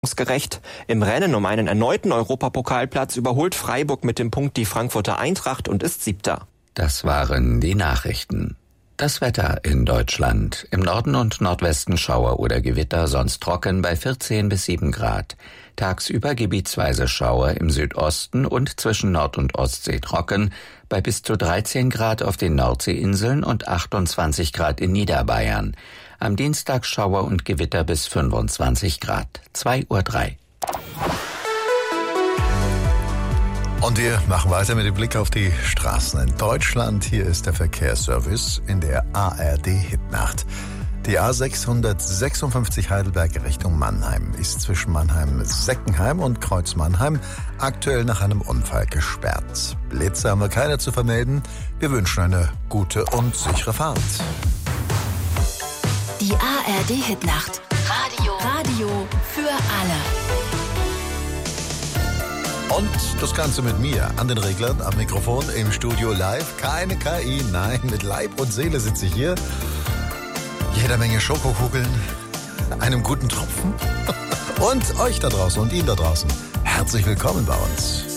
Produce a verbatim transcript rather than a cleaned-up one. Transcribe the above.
Gerecht. Im Rennen um einen erneuten Europapokalplatz überholt Freiburg mit dem Punkt die Frankfurter Eintracht und ist Siebter. Das waren die Nachrichten. Das Wetter in Deutschland. Im Norden und Nordwesten Schauer oder Gewitter, sonst trocken bei vierzehn bis sieben Grad. Tagsüber gebietsweise Schauer im Südosten und zwischen Nord- und Ostsee trocken bei bis zu dreizehn Grad auf den Nordseeinseln und achtundzwanzig Grad in Niederbayern. Am Dienstag Schauer und Gewitter bis fünfundzwanzig Grad. zwei Uhr drei. Und wir machen weiter mit dem Blick auf die Straßen in Deutschland. Hier ist der Verkehrsservice in der A R D-Hitnacht. Die A sechshundertsechsundfünfzig Heidelberg Richtung Mannheim ist zwischen Mannheim-Seckenheim und Kreuz Mannheim aktuell nach einem Unfall gesperrt. Blitze haben wir keine zu vermelden. Wir wünschen eine gute und sichere Fahrt. Die A R D-Hitnacht. Radio. Radio für alle. Und das Ganze mit mir an den Reglern, am Mikrofon, im Studio live. Keine K I, nein, mit Leib und Seele sitze ich hier. Jeder Menge Schokokugeln, einem guten Tropfen und euch da draußen und Ihnen da draußen. Herzlich willkommen bei uns.